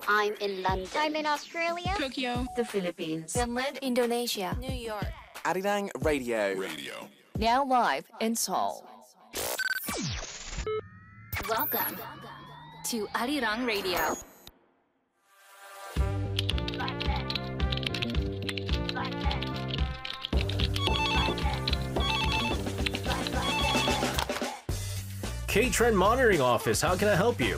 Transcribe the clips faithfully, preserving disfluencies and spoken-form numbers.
I'm in London. I'm in Australia. Tokyo. The Philippines. Finland, Indonesia, New York. Arirang Radio. Radio. now live in Seoul. Welcome to Arirang Radio. K-Trend Monitoring Office, how can I help you?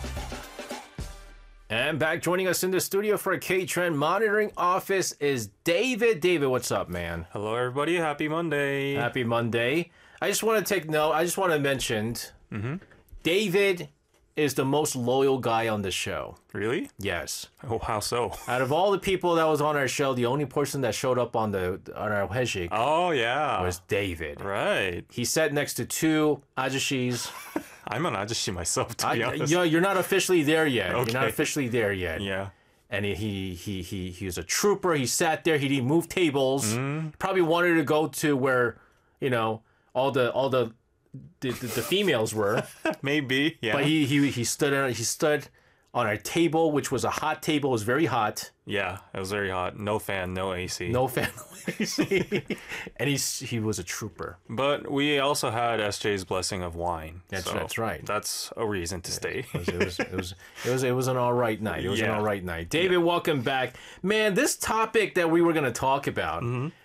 And back joining us in the studio for a K-Trend Monitoring Office is David. David, what's up, man? Hello, everybody. Happy Monday. Happy Monday. I just want to take note, I just want to mention, Mm-hmm. David is the most loyal guy on the show. Really? Yes. Oh, how so? Out of all the people that was on our show, the only person that showed up on the on our 회식 Oh, yeah. was David. Right. He sat next to two ajashis. I'm an ajashi myself, to be I, honest. you know, you're not officially there yet. Okay. You're not officially there yet. Yeah. And he, he he he he was a trooper. He sat there. He didn't move tables. Mm-hmm. Probably wanted to go to where, you know, all the all the the, the, the females were. Maybe, yeah. But he he he stood on he stood on our table, which was a hot table. It was very hot. Yeah, it was very hot. No fan, no A C. No family. And he's he was a trooper. But we also had S J's blessing of wine. That's so that's right. That's a reason to stay. It was, it was it was it was it was an all right night. It was an Yeah. all right night. David, welcome back, man. This topic that we were going to talk about, Mm-hmm.